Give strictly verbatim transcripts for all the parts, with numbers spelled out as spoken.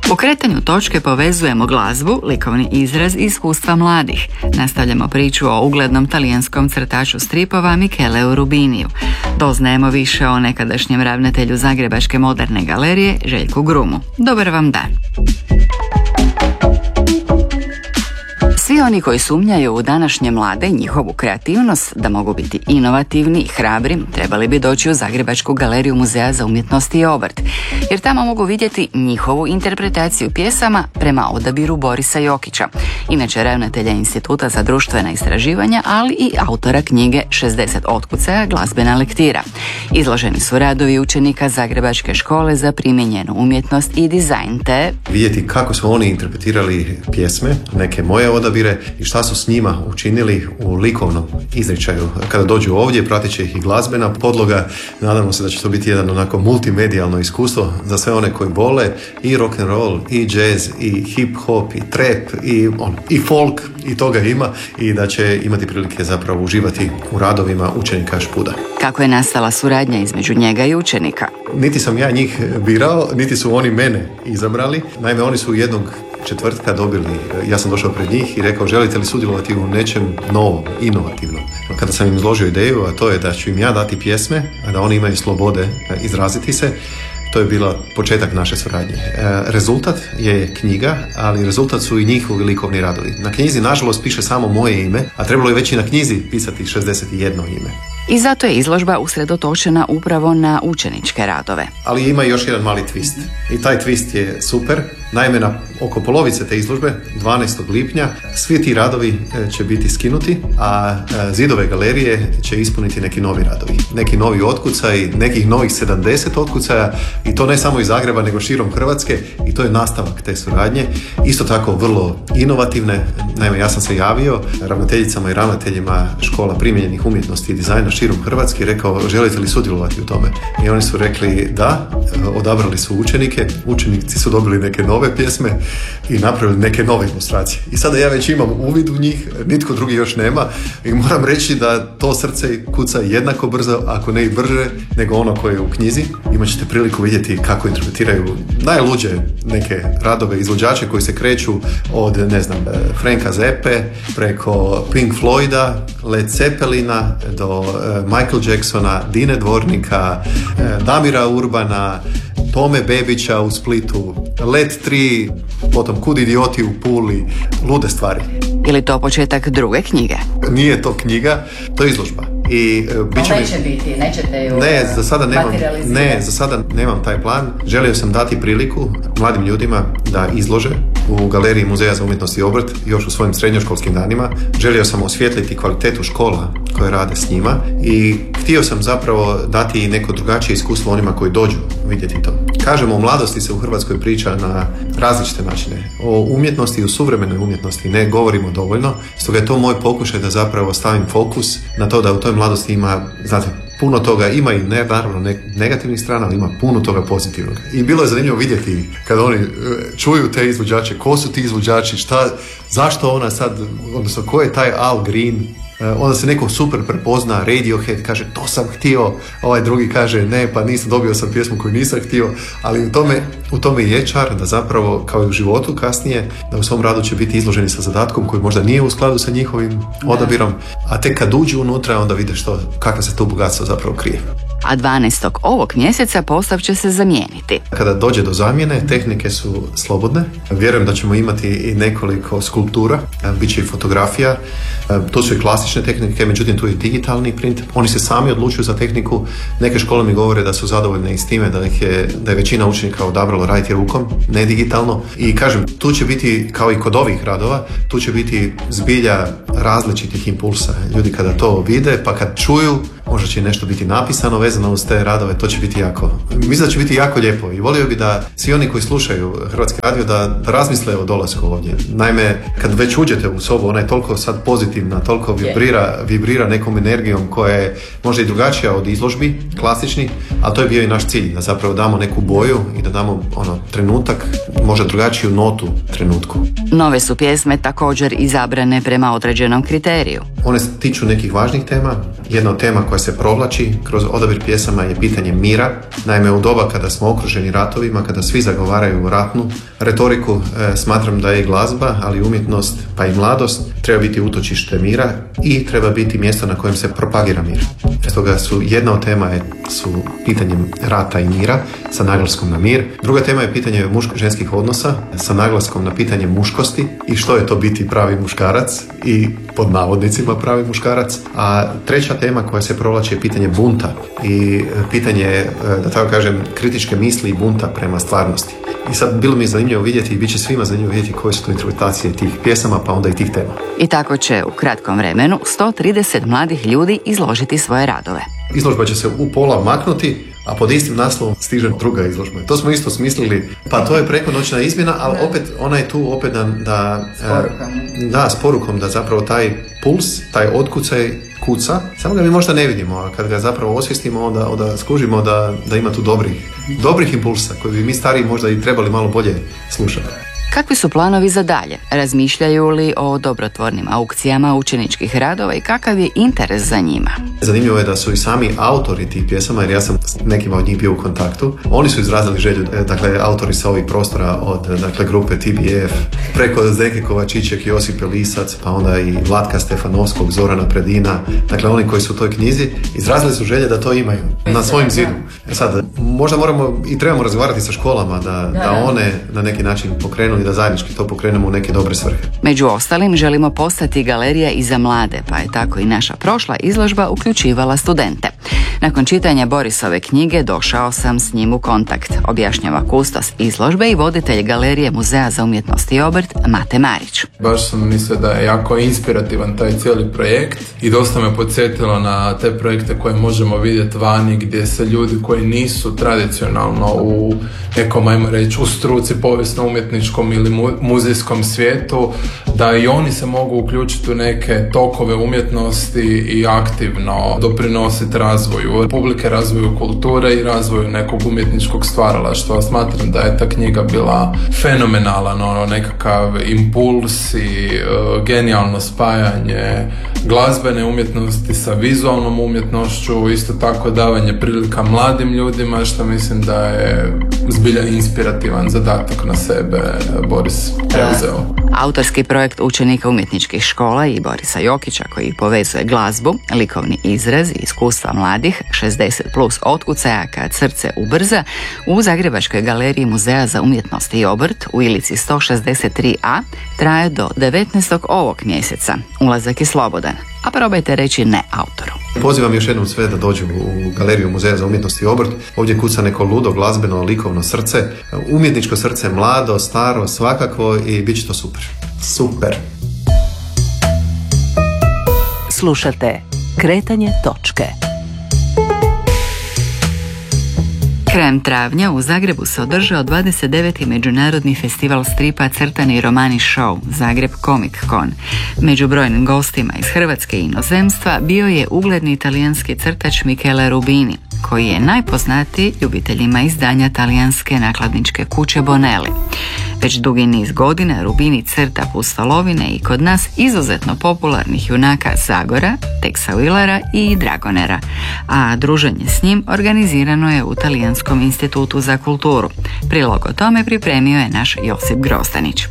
U kretanju točke povezujemo glazbu, likovni izraz i iskustva mladih. Nastavljamo priču o uglednom talijanskom crtaču stripova Micheleu Rubiniju. Doznajemo više o nekadašnjem ravnatelju Zagrebačke moderne galerije Željku Grumu. Dobar vam dan! Svi oni koji sumnjaju u današnje mlade i njihovu kreativnost da mogu biti inovativni i hrabri, trebali bi doći u Zagrebačku galeriju Muzeja za umjetnost i obrt, jer tamo mogu vidjeti njihovu interpretaciju pjesama prema odabiru Borisa Jokića, inače ravnatelja Instituta za društvena istraživanja, ali i autora knjige šezdeset otkucaja glazbena lektira. Izloženi su radovi učenika Zagrebačke škole za primijenjenu umjetnost i dizajn, te vidjeti kako su oni interpretirali pjesme, neke moje odabire, i šta su s njima učinili u likovnom izričaju. Kada dođu ovdje, pratit će ih i glazbena podloga. Nadamo se da će to biti jedan onako multimedijalno iskustvo za sve one koji vole i rock and roll, i jazz, i hip hop, i trap, i, on, i folk, i toga ima, i da će imati prilike zapravo uživati u radovima učenika Špuda. Kako je nastala suradnja između njega i učenika? Niti sam ja njih birao, niti su oni mene izabrali. Naime, oni su jednog četvrtka dobili, ja sam došao pred njih i rekao, želite li sudjelovati u nečem novom, inovativnom. Kada sam im izložio ideju, a to je da ću im ja dati pjesme, a da oni imaju slobode izraziti se, to je bila početak naše suradnje. Rezultat je knjiga, ali rezultat su i njihovi likovni radovi. Na knjizi, nažalost, piše samo moje ime, a trebalo je već i na knjizi pisati šezdeset jedno ime. I zato je izložba usredotočena upravo na učeničke radove. Ali ima još jedan mali twist. I taj twist je super. Naime, na oko polovice te izložbe, dvanaestog lipnja, svi ti radovi će biti skinuti, a zidove galerije će ispuniti neki novi radovi. Neki novi otkucaj, nekih novih sedamdeset otkucaja, i to ne samo iz Zagreba, nego širom Hrvatske, i to je nastavak te suradnje. Isto tako vrlo inovativne. Naime, ja sam se javio ravnateljicama i ravnateljima škola primijenjenih umjetnosti i dizajna širom Hrvatske i rekao, želite li sudjelovati u tome? I oni su rekli da, odabrali su učenike, učenici su dobili neke nove pjesme i napravili neke nove ilustracije. I sada ja već imam uvid u njih, nitko drugi još nema, i moram reći da to srce kuca jednako brzo, ako ne i brže, nego ono koje je u knjizi. Imat ćete priliku vidjeti kako interpretiraju najluđe neke radove izvođače koji se kreću od, ne znam, Franka Zappe preko Pink Floyda, Led Zeppelina do Michael Jacksona, Dine Dvornika, Damira Urbana, Tome Bebića u Splitu, Let tri, potom Kud idioti u Puli, lude stvari. Je li to početak druge knjige? Nije to knjiga, to je izložba. I bit će neće mi... biti, nećete ju ne, za sada nemam, ne, za sada nemam taj plan. Želio sam dati priliku mladim ljudima da izlože u galeriji Muzeja za umjetnost i obrt još u svojim srednjoškolskim danima. Želio sam osvijetliti kvalitetu škola koje rade s njima i htio sam zapravo dati neko drugačije iskustvo onima koji dođu vidjeti to. Kažemo, o mladosti se u Hrvatskoj priča na različite načine. O umjetnosti i o suvremenoj umjetnosti ne govorimo dovoljno, stoga je to moj pokušaj da zapravo stavim fokus na to da u toj mladosti ima, znate, puno toga, ima i ne, naravno ne, negativnih strana, ali ima puno toga pozitivnog. I bilo je zanimljivo vidjeti kada oni čuju te izvođače, ko su ti izvođači, šta, zašto ona sad, odnosno ko je taj Al Green. Onda se neko super prepozna, Radiohead kaže to sam htio, ovaj drugi kaže ne, pa nisam, dobio sam pjesmu koju nisam htio, ali u tome, u tome je čar da zapravo, kao i u životu kasnije, da u svom radu će biti izloženi sa zadatkom koji možda nije u skladu sa njihovim odabirom, a tek kad uđu unutra onda vide što, kakva se to bogatstvo zapravo krije. A dvanaestog ovog mjeseca postav će se zamijeniti. Kada dođe do zamjene, tehnike su slobodne. Vjerujem da ćemo imati i nekoliko skulptura, bit će i fotografija. To su i klasične tehnike, međutim tu je digitalni print. Oni se sami odlučuju za tehniku. Neke škole mi govore da su zadovoljne i s time da, ih je, da je većina učenika odabralo raditi rukom, ne digitalno. I kažem, tu će biti, kao i kod ovih radova, tu će biti zbilja različitih impulsa. Ljudi kada to vide, pa kad čuju, možda će nešto biti napisano vezano uz te radove, to će biti jako, mislim da će biti jako lijepo i volio bi da svi oni koji slušaju Hrvatski radio da, da razmisle o dolasku ovdje. Naime, kad već uđete u sobu, ona je toliko sad pozitivna, toliko vibrira, vibrira nekom energijom koja je možda i drugačija od izložbi, klasičnih, ali to je bio i naš cilj, da zapravo damo neku boju i da damo ono trenutak, možda drugačiju notu trenutku. Nove su pjesme također izabrane prema određenom kriteriju. One se tiču nekih važnih tema. Jedna od tema koja se provlači kroz odabir pjesama je pitanje mira. Naime, u doba kada smo okruženi ratovima, kada svi zagovaraju ratnu retoriku, e, smatram da je i glazba, ali i umjetnost, pa i mladost treba biti utočište mira i treba biti mjesto na kojem se propagira mir. Stoga su jedna od tema je, su pitanje rata i mira sa naglaskom na mir. Druga tema je pitanje muško-ženskih odnosa sa naglaskom na pitanje muškosti i što je to biti pravi muškarac i pod navodnicima pravi muškarac. A treća tema koja se provlači je pitanje bunta i pitanje, da tako kažem, kritičke misli i bunta prema stvarnosti. I sad bilo mi je zanimljivo vidjeti i bit će svima zanimljivo vidjeti koje su to interpretacije tih pjesama, pa onda i tih tema. I tako će u kratkom vremenu sto trideset mladih ljudi izložiti svoje radove. Izložba će se u pola maknuti, a pod istim naslovom stiže druga izložba. To smo isto smislili, pa to je prekonoćna izmjena, ali opet ona je tu opet da, da, da, s porukom da zapravo taj puls, taj otkucaj kuca, samo ga mi možda ne vidimo, a kad ga zapravo osvijestimo, onda, onda skužimo da, da ima tu dobrih, dobrih impulsa koji bi mi stariji možda i trebali malo bolje slušati. Kakvi su planovi za dalje? Razmišljaju li o dobrotvornim aukcijama učeničkih radova i kakav je interes za njima? Zanimljivo je da su i sami autori tih pjesama, jer ja sam s nekima od njih bio u kontaktu. Oni su izrazili želju, dakle, autori sa ovih prostora od, dakle, grupe T B F, preko Zdenke Kovačićek, Josipe Lisac, pa onda i Vlatka Stefanovskog, Zorana Predina, dakle, oni koji su u toj knjizi, izrazili su želje da to imaju na svojim zidu. E sad, možda moramo i trebamo razgovarati sa školama da, da one na neki način pokrenu i da zajednički to pokrenemo u neke dobre svrhe. Među ostalim želimo postati galerija i za mlade, pa je tako i naša prošla izložba uključivala studente. Nakon čitanja Borisove knjige došao sam s njim u kontakt, objašnjava kustos izložbe i voditelj galerije Muzeja za umjetnost i obrt Mate Marić. Baš sam mislio da je jako inspirativan taj cijeli projekt i dosta me podsjetilo na te projekte koje možemo vidjeti vani, gdje se ljudi koji nisu tradicionalno u nekom, ajmo reći, u struci povijesno-umjetničkom ili mu, muzejskom svijetu, da i oni se mogu uključiti u neke tokove umjetnosti i aktivno doprinositi razvoju publike, razvoju kulture i razvoju nekog umjetničkog stvaralaštva. Smatram da je ta knjiga bila fenomenalan, ono, nekakav impuls i uh, genijalno spajanje glazbene umjetnosti sa vizualnom umjetnošću, isto tako davanje prilika mladim ljudima, što mislim da je zbilja inspirativan zadatak na sebe Boris preuzeo. Autorski projekt učenika umjetničkih škola i Borisa Jokića, koji povezuje glazbu, likovni izraz i iskustva mladih, šezdeset plus otkucaja kad srce ubrza, u Zagrebačkoj galeriji Muzeja za umjetnost i obrt u Ilici sto šezdeset tri a traje do devetnaestog ovog mjeseca. Ulazak je slobodan, a probajte reći ne autoru. Pozivam još jednom sve da dođu u galeriju Muzeja za umjetnost i obrt. Ovdje kuca neko ludo, glazbeno, likovno srce, umjetničko srce, mlado, staro, svakako, i bit će to super. Super. Slušate Kretanje točke. Krajem travnja u Zagrebu se održao dvadeset deveti Međunarodni festival stripa Crtani i romani show Zagreb Comic Con. Među brojnim gostima iz Hrvatske i inozemstva bio je ugledni talijanski crtač Michele Rubini, koji je najpoznatiji ljubiteljima izdanja talijanske nakladničke kuće Bonelli. Već dugi niz godina Rubini crta pustolovine i kod nas izuzetno popularnih junaka Zagora, Texa Willara i Dragonera, a druženje s njim organizirano je u Talijanskom institutu za kulturu. Prilog o tome pripremio je naš Josip Grozdanić.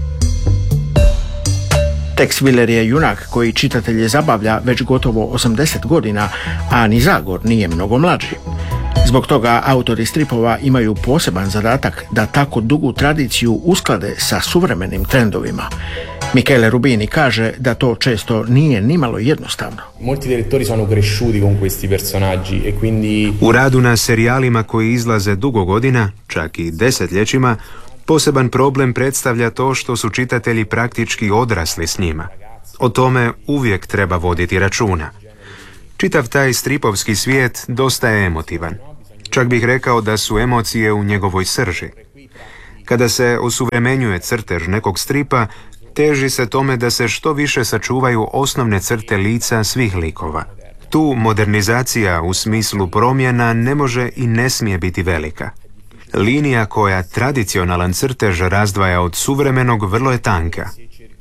Tex Willer je junak koji čitatelje zabavlja već gotovo osamdeset godina, a ni Zagor nije mnogo mlađi. Zbog toga autori stripova imaju poseban zadatak da tako dugu tradiciju usklade sa suvremenim trendovima. Michele Rubini kaže da to često nije nimalo jednostavno. Molti direttori sono cresciuti con questi personaggi e quindi U radu na serijalima koji izlaze dugo godina, čak i desetljećima, poseban problem predstavlja to što su čitatelji praktički odrasli s njima. O tome uvijek treba voditi računa. Čitav taj stripovski svijet dosta je emotivan. Čak bih rekao da su emocije u njegovoj srži. Kada se osuvremenjuje crtež nekog stripa, teži se tome da se što više sačuvaju osnovne crte lica svih likova. Tu modernizacija u smislu promjena ne može i ne smije biti velika. Linija koja tradicionalan crtež razdvaja od suvremenog vrlo je tanka.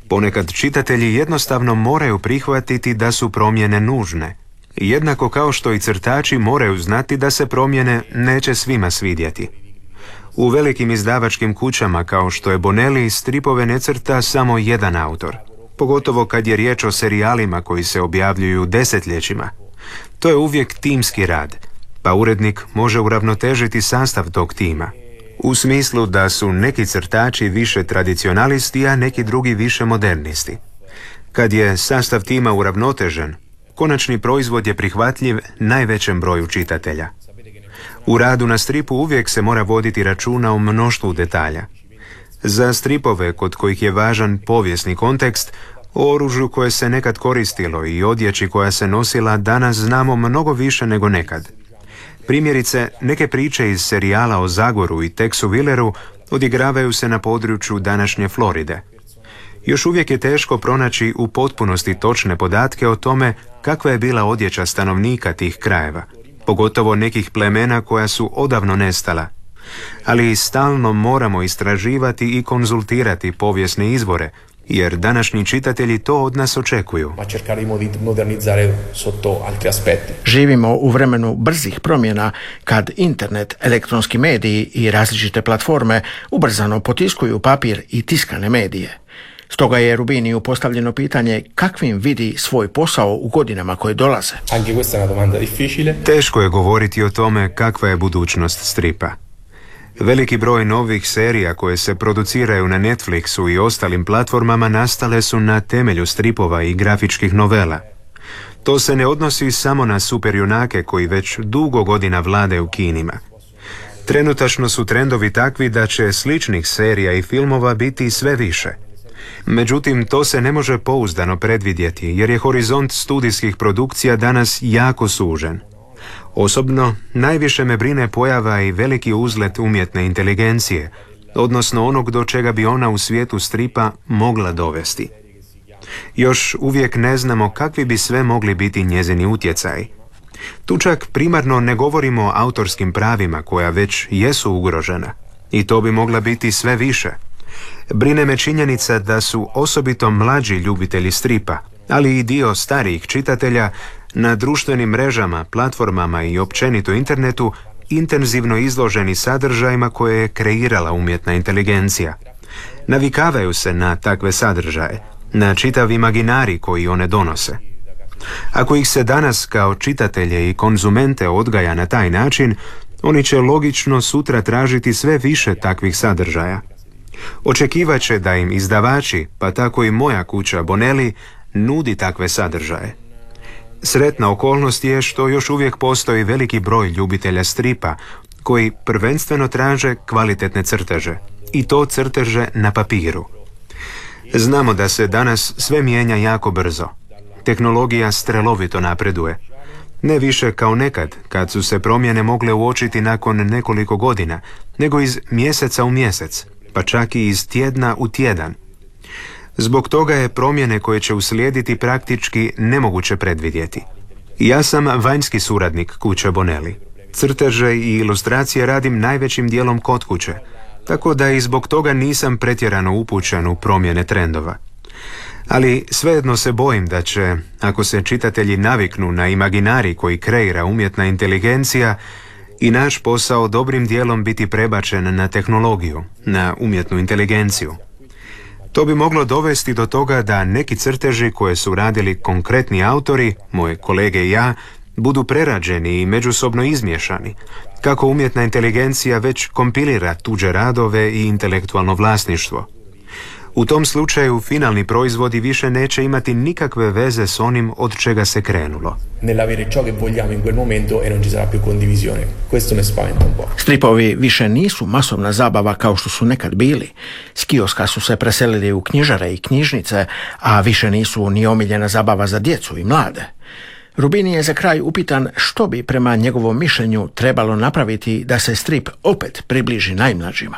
Ponekad čitatelji jednostavno moraju prihvatiti da su promjene nužne, jednako kao što i crtači moraju znati da se promjene neće svima svidjeti. U velikim izdavačkim kućama kao što je Bonelli stripove ne crta samo jedan autor, pogotovo kad je riječ o serijalima koji se objavljuju desetljećima. To je uvijek timski rad, pa urednik može uravnotežiti sastav tog tima. U smislu da su neki crtači više tradicionalisti, a neki drugi više modernisti. Kad je sastav tima uravnotežen, konačni proizvod je prihvatljiv najvećem broju čitatelja. U radu na stripu uvijek se mora voditi računa o mnoštvu detalja. Za stripove kod kojih je važan povijesni kontekst, o oružju koje se nekad koristilo i odjeći koja se nosila danas znamo mnogo više nego nekad. Primjerice, neke priče iz serijala o Zagoru i Texu Willeru odigravaju se na području današnje Floride. Još uvijek je teško pronaći u potpunosti točne podatke o tome kakva je bila odjeća stanovnika tih krajeva, pogotovo nekih plemena koja su odavno nestala. Ali stalno moramo istraživati i konzultirati povijesne izvore, jer današnji čitatelji to od nas očekuju. Živimo u vremenu brzih promjena kad internet, elektronski mediji i različite platforme ubrzano potiskuju papir i tiskane medije. Stoga je Rubiniju postavljeno pitanje kakvim vidi svoj posao u godinama koje dolaze. Teško je govoriti o tome kakva je budućnost stripa. Veliki broj novih serija koje se produciraju na Netflixu i ostalim platformama nastale su na temelju stripova i grafičkih novela. To se ne odnosi samo na superjunake koji već dugo godina vladaju kinima. Trenutačno su trendovi takvi da će sličnih serija i filmova biti sve više. Međutim, to se ne može pouzdano predvidjeti jer je horizont studijskih produkcija danas jako sužen. Osobno, najviše me brine pojava i veliki uzlet umjetne inteligencije, odnosno onog do čega bi ona u svijetu stripa mogla dovesti. Još uvijek ne znamo kakvi bi sve mogli biti njezini utjecaji. Tu čak primarno ne govorimo o autorskim pravima koja već jesu ugrožena, i to bi mogla biti sve više. Brine me činjenica da su osobito mlađi ljubitelji stripa, ali i dio starijih čitatelja, na društvenim mrežama, platformama i općenito internetu intenzivno izloženi sadržajima koje je kreirala umjetna inteligencija. Navikavaju se na takve sadržaje, na čitav imaginari koji one donose. Ako ih se danas kao čitatelje i konzumente odgaja na taj način, oni će logično sutra tražiti sve više takvih sadržaja. Očekivaće da im izdavači, pa tako i moja kuća Bonelli, nudi takve sadržaje. Sretna okolnost je što još uvijek postoji veliki broj ljubitelja stripa koji prvenstveno traže kvalitetne crteže, i to crteže na papiru. Znamo da se danas sve mijenja jako brzo. Tehnologija strelovito napreduje. Ne više kao nekad, kad su se promjene mogle uočiti nakon nekoliko godina, nego iz mjeseca u mjesec, pa čak i iz tjedna u tjedan. Zbog toga je promjene koje će uslijediti praktički nemoguće predvidjeti. Ja sam vanjski suradnik kuće Bonelli. Crteže i ilustracije radim najvećim dijelom kod kuće, tako da i zbog toga nisam pretjerano upućen u promjene trendova. Ali svejedno se bojim da će, ako se čitatelji naviknu na imaginari koji kreira umjetna inteligencija, i naš posao dobrim dijelom biti prebačen na tehnologiju, na umjetnu inteligenciju. To bi moglo dovesti do toga da neki crteži koje su radili konkretni autori, moje kolege i ja, budu prerađeni i međusobno izmiješani, kako umjetna inteligencija već kompilira tuđe radove i intelektualno vlasništvo. U tom slučaju finalni proizvodi više neće imati nikakve veze s onim od čega se krenulo. Stripovi više nisu masovna zabava kao što su nekad bili. S kioska su se preselili u knjižare i knjižnice, a više nisu ni omiljena zabava za djecu i mlade. Rubini je za kraj upitan što bi prema njegovom mišljenju trebalo napraviti da se strip opet približi najmlađima.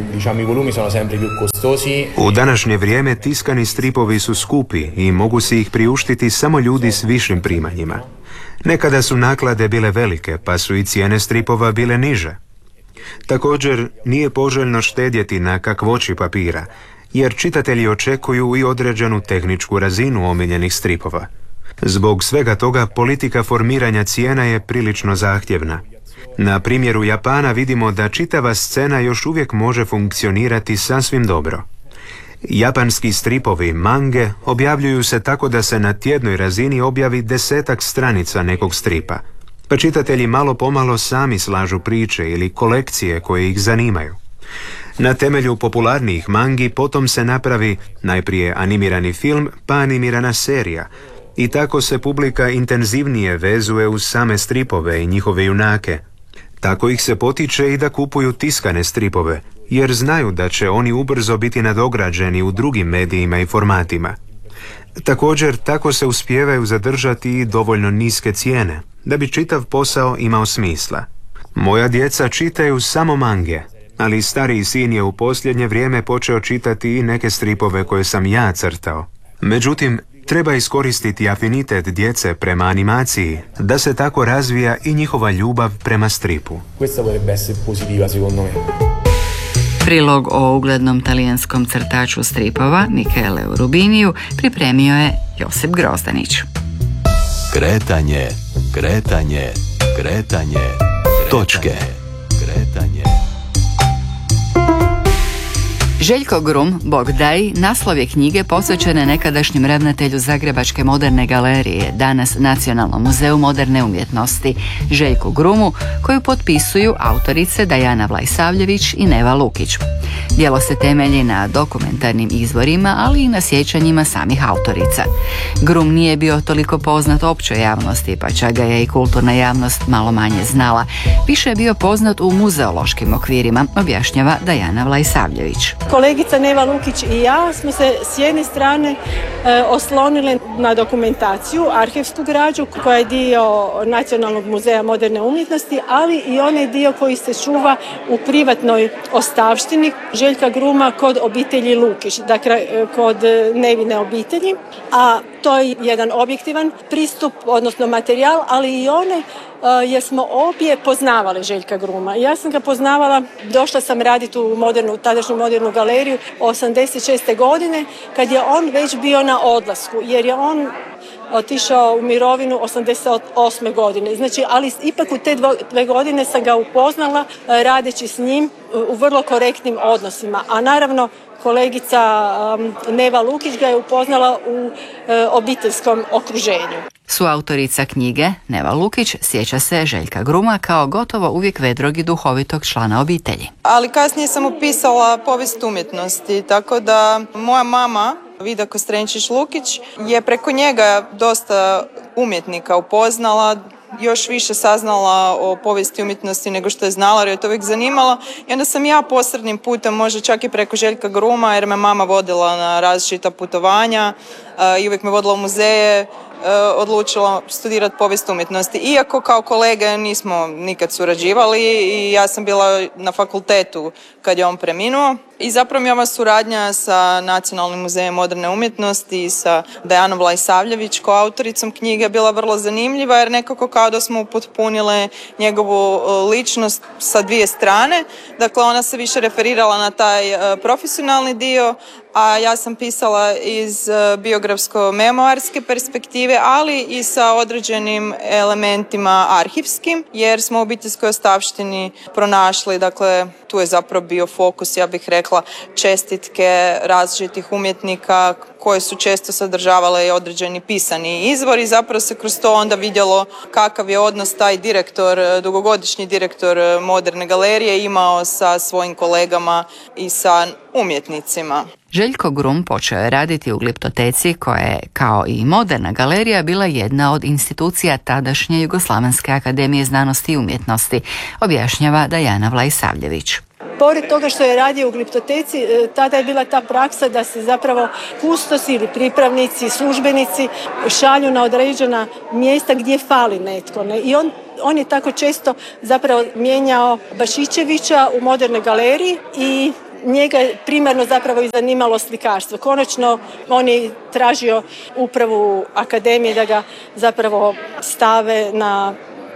U današnje vrijeme tiskani stripovi su skupi i mogu si ih priuštiti samo ljudi s višim primanjima. Nekada su naklade bile velike, pa su i cijene stripova bile niže. Također, nije poželjno štedjeti na kakvoći papira, jer čitatelji očekuju i određenu tehničku razinu omiljenih stripova. Zbog svega toga politika formiranja cijena je prilično zahtjevna. Na primjeru Japana vidimo da čitava scena još uvijek može funkcionirati sasvim dobro. Japanski stripovi, mange, objavljuju se tako da se na tjednoj razini objavi desetak stranica nekog stripa, pa čitatelji malo pomalo sami slažu priče ili kolekcije koje ih zanimaju. Na temelju popularnijih mangi potom se napravi najprije animirani film, pa animirana serija, i tako se publika intenzivnije vezuje uz same stripove i njihove junake. Tako ih se potiče i da kupuju tiskane stripove, jer znaju da će oni ubrzo biti nadograđeni u drugim medijima i formatima. Također, tako se uspijevaju zadržati i dovoljno niske cijene, da bi čitav posao imao smisla. Moja djeca čitaju samo mange, ali stariji sin je u posljednje vrijeme počeo čitati i neke stripove koje sam ja crtao. Međutim, treba iskoristiti afinitet djece prema animaciji, da se tako razvija i njihova ljubav prema stripu. Questa potrebbe essere positiva, secondo me. Prilog o uglednom talijanskom crtaču stripova Michele Rubiniju pripremio je Josip Grozdanić. Kretanje, kretanje, kretanje, točke. Kretanje. Željko Grum, Bog daj, naslov je knjige posvećene nekadašnjem ravnatelju Zagrebačke moderne galerije, danas Nacionalnom muzeju moderne umjetnosti, Željku Grumu, koju potpisuju autorice Dajana Vlajsavljević i Neva Lukić. Djelo se temelji na dokumentarnim izvorima, ali i na sjećanjima samih autorica. Grum nije bio toliko poznat općoj javnosti, pa čak ga je i kulturna javnost malo manje znala. Više je bio poznat u muzeološkim okvirima, objašnjava Dajana Vlajsavljević. Kolegica Neva Lukić i ja smo se s jedne strane e, oslonile na dokumentaciju, arhivsku građu koja je dio Nacionalnog muzeja moderne umjetnosti, ali i onaj dio koji se čuva u privatnoj ostavštini Željka Gruma kod obitelji Lukić, dakle kod Nevine obitelji, a to je jedan objektivan pristup, odnosno materijal, ali i one jer smo obje poznavali Željka Gruma. Ja sam ga poznavala, došla sam raditi u modernu, tadašnju modernu galeriju osamdeset šeste godine, kad je on već bio na odlasku, jer je on otišao u mirovinu osamdeset osme godine. Znači, ali ipak u te dve godine sam ga upoznala radeći s njim u vrlo korektnim odnosima. A naravno, kolegica um, Neva Lukić ga je upoznala u uh, obiteljskom okruženju. Suautorica knjige, Neva Lukić, sjeća se Željka Gruma kao gotovo uvijek vedrog i duhovitog člana obitelji. Ali kasnije sam upisala povijest umjetnosti, tako da moja mama, Vida Kostrenčić-Lukić, je preko njega dosta umjetnika upoznala, još više saznala o povijesti umjetnosti nego što je znala, jer je to uvijek zanimalo. I onda sam ja posrednim putem, možda čak i preko Željka Gruma, jer me mama vodila na različita putovanja i uvijek me vodila u muzeje, odlučila studirati povijest umjetnosti. Iako kao kolege nismo nikad surađivali i ja sam bila na fakultetu kad je on preminuo. I zapravo mi je ova suradnja sa Nacionalnim muzejem moderne umjetnosti i sa Dajanom Vlajsavljević kao autoricom knjige bila vrlo zanimljiva, jer nekako kao da smo upotpunile njegovu ličnost sa dvije strane. Dakle, ona se više referirala na taj profesionalni dio, a ja sam pisala iz biografsko-memoarske perspektive, ali i sa određenim elementima arhivskim, jer smo u obiteljskoj ostavštini pronašli, dakle, tu je zapravo bio fokus, ja bih rekla, čestitke različitih umjetnika koje su često sadržavale i određeni pisani izvor i zapravo se kroz to onda vidjelo kakav je odnos taj direktor, dugogodišnji direktor moderne galerije imao sa svojim kolegama i sa umjetnicima. Željko Grum počeo je raditi u Gliptoteci, koja je, kao i moderna galerija, bila jedna od institucija tadašnje Jugoslavenske akademije znanosti i umjetnosti, objašnjava Dajana Vlajsavljević. Pored toga što je radio u Gliptoteci, tada je bila ta praksa da se zapravo kustosi ili pripravnici, službenici šalju na određena mjesta gdje fali netko. Ne? I on, on je tako često zapravo mijenjao Bašićevića u modernoj galeriji i njega je primarno zapravo i zanimalo slikarstvo. Konačno on je tražio upravu akademije da ga zapravo stave na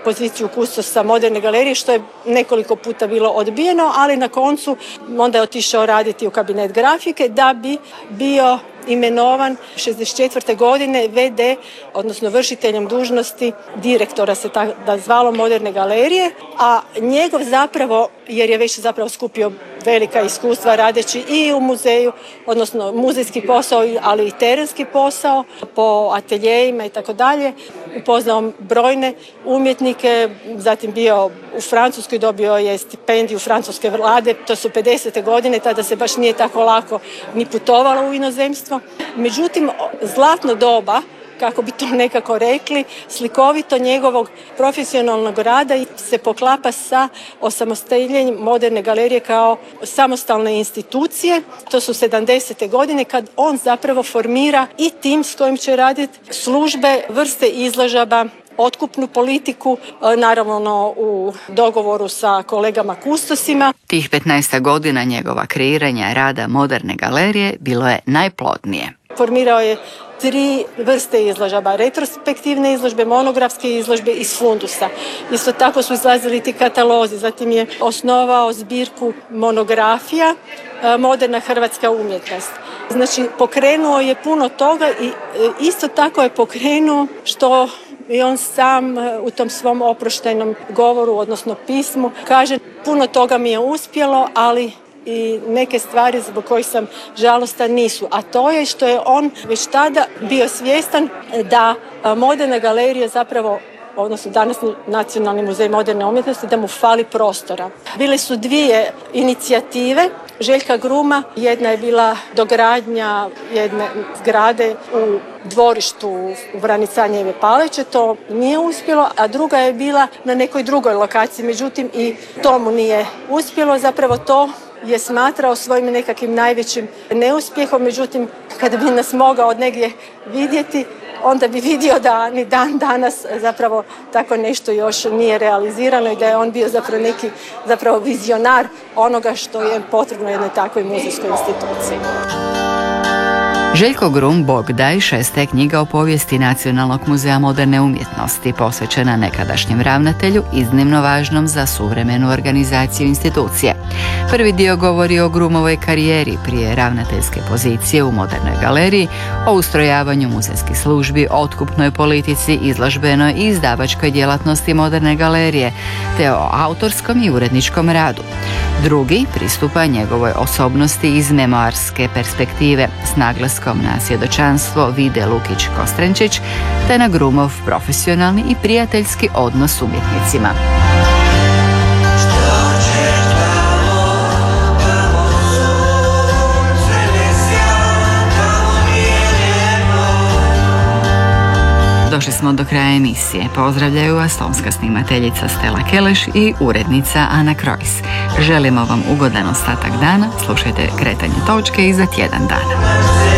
poziciju kustosa moderne galerije, što je nekoliko puta bilo odbijeno, ali na koncu onda je otišao raditi u kabinet grafike da bi bio imenovan šezdeset četvrte godine ve de, odnosno vršiteljem dužnosti direktora se tada zvalo moderne galerije, a njegov zapravo, jer je već zapravo skupio velika iskustva radeći i u muzeju, odnosno muzejski posao, ali i terenski posao po ateljejima i tako dalje. Upoznao brojne umjetnike, zatim bio u Francuskoj, dobio je stipendiju francuske vlade, to su pedesete godine, tada se baš nije tako lako ni putovalo u inozemstvo. Međutim, zlatno doba, kako bi to nekako rekli, slikovito njegovog profesionalnog rada se poklapa sa osamostaljenjem moderne galerije kao samostalne institucije. To su sedamdesete godine kad on zapravo formira i tim s kojim će raditi službe, vrste izložaba, otkupnu politiku, naravno u dogovoru sa kolegama kustosima. Tih petnaest godina njegova kreiranja rada moderne galerije bilo je najplodnije. Formirao je tri vrste izložaba, retrospektivne izložbe, monografske izložbe iz fundusa. Isto tako su izlazili ti katalozi, zatim je osnovao zbirku monografija Moderna hrvatska umjetnost. Znači, pokrenuo je puno toga i isto tako je pokrenuo što i on sam u tom svom oproštajnom govoru, odnosno pismu, kaže puno toga mi je uspjelo, ali i neke stvari zbog kojih sam žalostan nisu. A to je što je on već tada bio svjestan da moderna galerija zapravo, odnosno danas Nacionalni muzej moderne umjetnosti, da mu fali prostora. Bile su dvije inicijative Željka Gruma. Jedna je bila dogradnja jedne zgrade u dvorištu u Vranicanjeve paleće, to nije uspjelo, a druga je bila na nekoj drugoj lokaciji, međutim i to mu nije uspjelo. Zapravo to je smatrao svojim nekakvim najvećim neuspjehom, međutim kada bi nas mogao negdje vidjeti, onda bi vidio da ni dan danas zapravo tako nešto još nije realizirano i da je on bio zapravo neki zapravo vizionar onoga što je potrebno jednoj takvoj muzejskoj instituciji. Željko Grum, Bog daj, šesta je knjiga o povijesti Nacionalnog muzeja moderne umjetnosti, posvećena nekadašnjem ravnatelju, iznimno važnom za suvremenu organizaciju institucije. Prvi dio govori o Grumovoj karijeri prije ravnateljske pozicije u modernoj galeriji, o ustrojavanju muzejskih službi, otkupnoj politici, izložbenoj i izdavačkoj djelatnosti moderne galerije, te o autorskom i uredničkom radu. Drugi pristupa njegovoj osobnosti iz memoarske perspektive s naglaskom na svjedočanstvo Vide Lukić-Kostrenčić te na Grumov profesionalni i prijateljski odnos s umjetnicima. Došli smo do kraja emisije. Pozdravljaju vas tonska snimateljica Stella Keleš i urednica Ana Krojs. Želimo vam ugodan ostatak dana. Slušajte Kretanje točke i za tjedan dana.